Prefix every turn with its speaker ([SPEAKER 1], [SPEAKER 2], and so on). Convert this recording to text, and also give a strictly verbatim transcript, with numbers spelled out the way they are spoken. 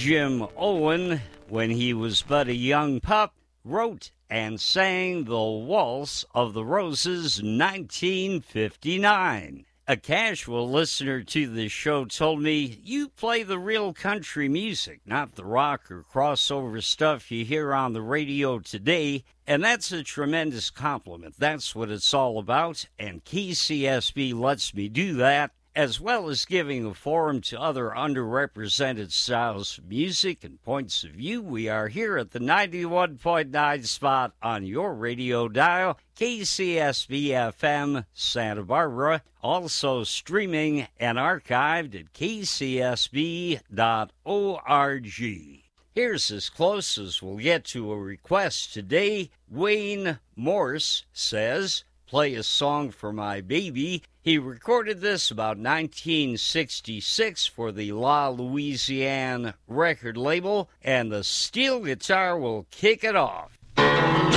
[SPEAKER 1] Jim Owen, when he was but a young pup, wrote and sang the Waltz of the Roses, nineteen fifty-nine. A casual listener to this show told me, you play the real country music, not the rock or crossover stuff you hear on the radio today, and that's a tremendous compliment. That's what it's all about, and K C S B lets me do that, as well as giving a forum to other underrepresented styles of music and points of view. We are here at the ninety-one point nine spot on your radio dial, K C S B F M Santa Barbara, also streaming and archived at k c s b dot org. Here's as close as we'll get to a request today. Wayne Morse says, play a song for my baby. He recorded this about nineteen sixty-six for the La Louisiane record label, and the steel guitar will kick it off.